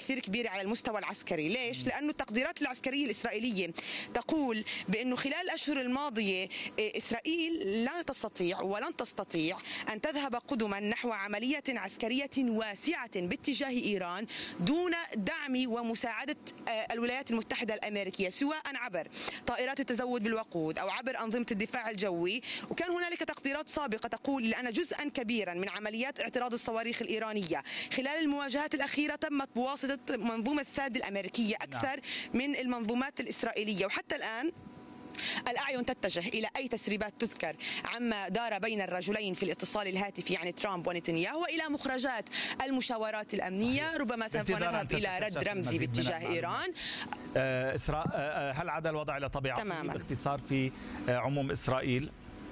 تأثير كبير على المستوى العسكري. ليش؟ لأنه التقديرات العسكرية الإسرائيلية تقول بأنه خلال الأشهر الماضية إسرائيل لا تستطيع ولن تستطيع أن تذهب قدما نحو عملية عسكرية واسعة باتجاه إيران دون دعم ومساعدة الولايات المتحدة الأمريكية، سواء عبر طائرات التزود بالوقود أو عبر أنظمة الدفاع الجوي. وكان هنالك تقديرات سابقة تقول أن جزءا كبيرا من عمليات اعتراض الصواريخ الإيرانية خلال المواجهات الأخيرة تمت بواسطة منظومة ثاد الأمريكية أكثر من المنظومات الإسرائيلية. وحتى الآن الأعين تتجه إلى أي تسريبات تذكر عما دار بين الرجلين في الاتصال الهاتفي، يعني ترامب ونتنياهو، وإلى مخرجات المشاورات الأمنية. ربما سوف نذهب إلى رد رمزي باتجاه إيران. إسراء، هل عاد الوضع إلى طبيعته باختصار في عموم إسرائيل؟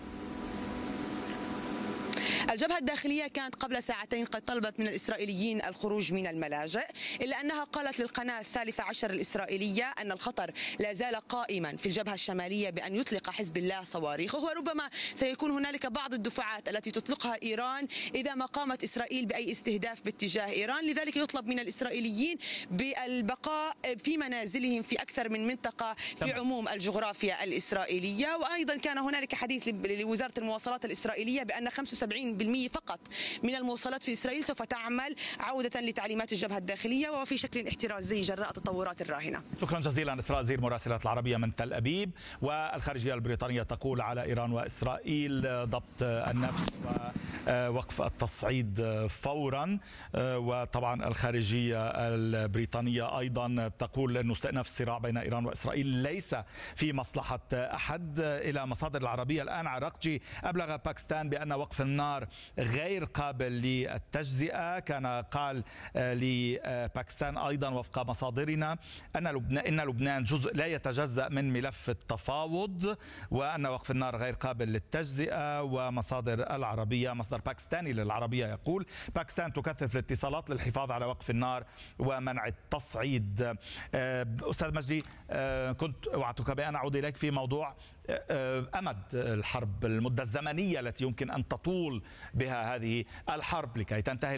الجبهة الداخلية كانت قبل ساعتين قد طلبت من الإسرائيليين الخروج من الملاجئ، إلا أنها قالت للقناة 13 الإسرائيلية أن الخطر لا زال قائما في الجبهة الشمالية بأن يطلق حزب الله صواريخه، وربما سيكون هنالك بعض الدفعات التي تطلقها إيران إذا ما قامت إسرائيل بأي استهداف باتجاه إيران. لذلك يطلب من الإسرائيليين بالبقاء في منازلهم في أكثر من منطقة في عموم الجغرافيا الإسرائيلية. وأيضا كان هنالك حديث لوزارة المواصلات الإسرائيلية بأن 75% فقط من المواصلات في إسرائيل سوف تعمل عودة لتعليمات الجبهة الداخلية وفي شكل احترازي جراء التطورات الراهنة. شكرا جزيلا إسراء زير مراسلة العربية من تل أبيب. والخارجية البريطانية تقول على إيران وإسرائيل ضبط النفس ووقف التصعيد فورا. وطبعا الخارجية البريطانية أيضا تقول أن استئناف الصراع بين إيران وإسرائيل ليس في مصلحة أحد. إلى مصادر العربية الآن، عراقجي أبلغ باكستان بأن وقف النار غير قابل للتجزئة. كان قال لباكستان أيضا وفق مصادرنا إن لبنان جزء لا يتجزأ من ملف التفاوض، وأن وقف النار غير قابل للتجزئة. ومصادر العربية، مصدر باكستاني للعربية يقول باكستان تكثف الاتصالات للحفاظ على وقف النار ومنع التصعيد. أستاذ مجدي، كنت وعدتك بأن أعود إليك في موضوع أمد الحرب، المدة الزمنية التي يمكن أن تطول بها هذه الحرب لكي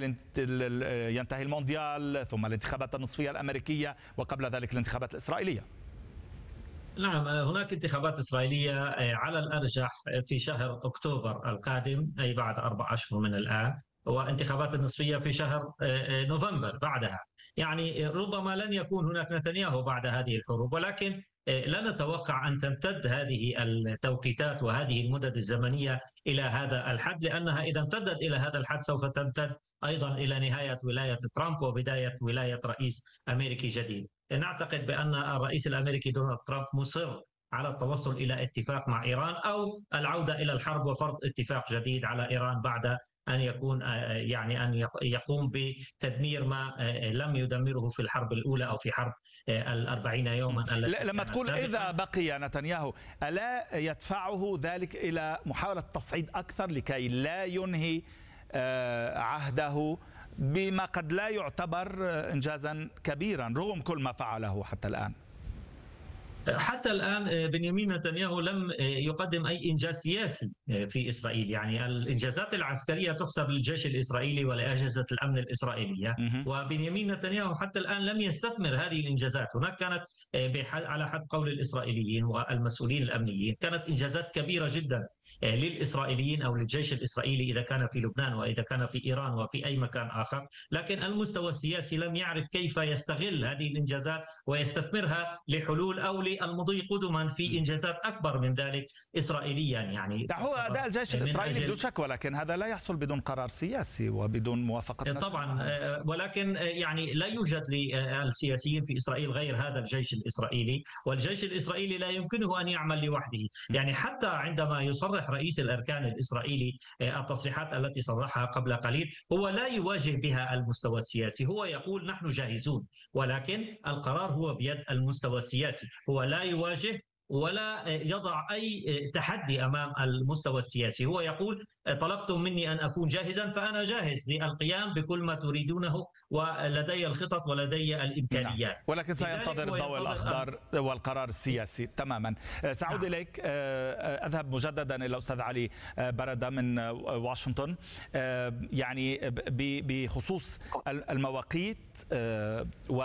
ينتهي المونديال، ثم الانتخابات النصفية الأمريكية، وقبل ذلك الانتخابات الإسرائيلية. نعم، هناك انتخابات إسرائيلية على الأرجح في شهر أكتوبر القادم، أي بعد 4 أشهر من الآن، وانتخابات النصفية في شهر نوفمبر بعدها. يعني ربما لن يكون هناك نتنياهو بعد هذه الحروب، ولكن لا نتوقع أن تمتد هذه التوقيتات وهذه المدد الزمنية إلى هذا الحد، لأنها إذا امتدت إلى هذا الحد سوف تمتد أيضا إلى نهاية ولاية ترامب وبداية ولاية رئيس أمريكي جديد. نعتقد بأن الرئيس الأمريكي دونالد ترامب مصر على التوصل إلى اتفاق مع إيران أو العودة إلى الحرب وفرض اتفاق جديد على إيران بعد أن يكون أن يقوم بتدمير ما لم يدمره في الحرب الأولى أو في حرب 40 يوما. لما تقول إذا بقي نتنياهو، ألا يدفعه ذلك إلى محاولة تصعيد أكثر لكي لا ينهي عهده بما قد لا يعتبر إنجازا كبيرا رغم كل ما فعله حتى الآن؟ حتى الآن بنيامين نتنياهو لم يقدم أي إنجاز سياسي في إسرائيل. يعني الإنجازات العسكرية تحسب للجيش الإسرائيلي ولأجهزة الأمن الإسرائيلية، وبنيامين نتنياهو حتى الآن لم يستثمر هذه الإنجازات. هناك كانت على حد قول الإسرائيليين والمسؤولين الأمنيين كانت إنجازات كبيرة جدا للإسرائيليين أو للجيش الإسرائيلي إذا كان في لبنان وإذا كان في إيران وفي أي مكان آخر، لكن المستوى السياسي لم يعرف كيف يستغل هذه الإنجازات ويستثمرها لحلول أو للمضي قدما في إنجازات أكبر من ذلك إسرائيليا. يعني هو أداء الجيش الإسرائيلي بدون شك، ولكن هذا لا يحصل بدون قرار سياسي وبدون موافقة طبعا. ولكن يعني لا يوجد للسياسيين في إسرائيل غير هذا الجيش الإسرائيلي، والجيش الإسرائيلي لا يمكنه أن يعمل لوحده. يعني حتى عندما يصرح رئيس الأركان الإسرائيلي التصريحات التي صرحها قبل قليل، هو لا يواجه بها المستوى السياسي. هو يقول نحن جاهزون، ولكن القرار هو بيد المستوى السياسي. هو لا يواجه ولا يضع أي تحدي أمام المستوى السياسي. هو يقول طلبتم مني أن أكون جاهزا فأنا جاهز للقيام بكل ما تريدونه، ولدي الخطط ولدي الإمكانيات. ولكن سينتظر الضوء الأخضر والقرار السياسي تماما. سأعود إليك، أذهب مجددا إلى أستاذ علي بردة من واشنطن. يعني بخصوص المواقيت